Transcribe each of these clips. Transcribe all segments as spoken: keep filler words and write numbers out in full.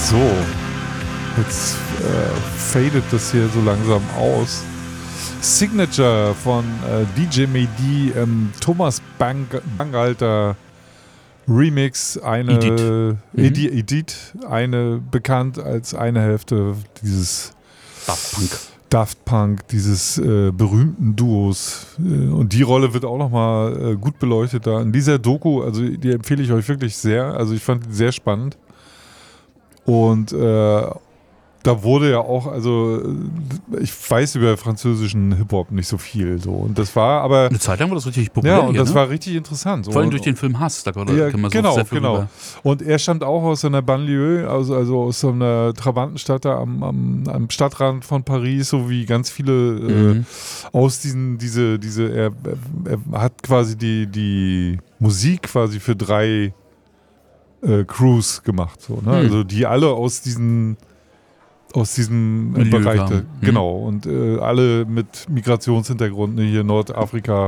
So, jetzt äh, fadet das hier so langsam aus. Signature von äh, D J Mehdi, ähm, Thomas Bang Bangalter Remix, eine Edith. Edi- Edith, eine bekannt als eine Hälfte dieses Daft Punk. Daft Punk, dieses äh, berühmten Duos. Äh, und die Rolle wird auch nochmal äh, gut beleuchtet da. In dieser Doku, also die empfehle ich euch wirklich sehr. Also ich fand die sehr spannend. Und äh, da wurde ja auch, also ich weiß über französischen Hip-Hop nicht so viel. So. Und das war aber... Eine Zeit lang war das richtig populär. Ja, und hier, das ne? war richtig interessant. So. Vor allem durch den Film Hass. Da kann man, Ja, kann man so genau, sehr viel genau. rüber. Und er stammt auch aus so einer Banlieue, also, also aus so einer Trabantenstadt da am, am, am Stadtrand von Paris, so wie ganz viele Mhm. äh, aus diesen, diese, diese, er, er hat quasi die, die Musik quasi für drei äh, Crews gemacht, so, ne? Mhm. Also die alle aus diesen aus diesem äh, Milieu Bereich, kamen. da, Mhm. genau, und äh, alle mit Migrationshintergrund, ne, hier Nordafrika.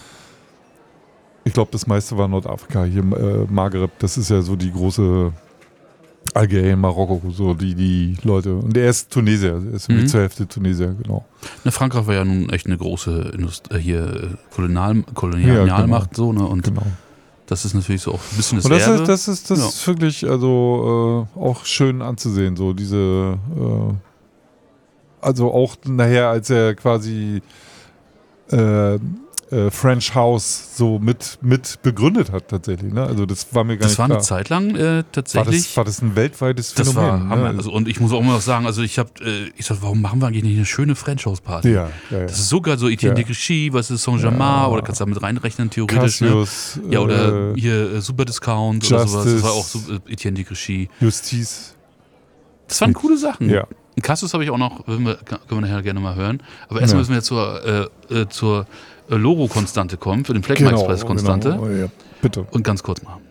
Ich glaube, das meiste war Nordafrika, hier äh, Maghreb, das ist ja so die große Algerien, Marokko, so die, die Leute. Und er ist Tunesier, er ist Mhm. zur Hälfte Tunesier, genau. Ne, Frankreich war ja nun echt eine große Indust- äh, hier äh, Kolonial Ja, Kolonialmacht, so, ne? Und genau. das ist natürlich so auch ein bisschen das, Und das Erbe. ist, das ist, das Ja. ist wirklich also äh, auch schön anzusehen, so diese äh, also auch nachher, als er quasi äh, äh, French House so mit, mit begründet hat tatsächlich, ne? Also das war mir gar das nicht war klar. eine Zeit lang äh, war, tatsächlich. das, war das ein weltweites Das Phänomen? war Hammer. Ne? Also, und ich muss auch immer noch sagen, also ich habe, äh, ich sag, warum machen wir eigentlich nicht eine schöne French House Party? Ja, ja, ja. Das ist so geil, so Etienne Ja. de Clichy, was ist Saint-Germain, Ja. oder kannst du damit reinrechnen, theoretisch. Cassius, Ne? Ja, oder äh, hier äh, Super Discount oder sowas. Das Justice. war auch so, äh, Etienne de Clichy. Justiz. Das waren coole Sachen. Ja. Cassius habe ich auch noch, können wir, können wir nachher gerne mal hören. Aber erstmal Ja. müssen wir jetzt zur, äh, äh, zur äh, Loro-Konstante kommen, für den Fleckmax-Preis-Konstante. Genau, ja. Bitte. Und ganz kurz mal.